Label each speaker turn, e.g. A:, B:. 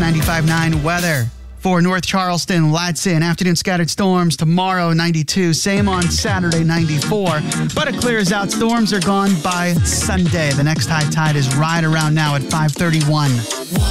A: 95.9 weather. For North Charleston, Latson, afternoon scattered storms. Tomorrow, 92. Same on Saturday, 94. But it clears out. Storms are gone by Sunday. The next high tide is right around now at 5:31.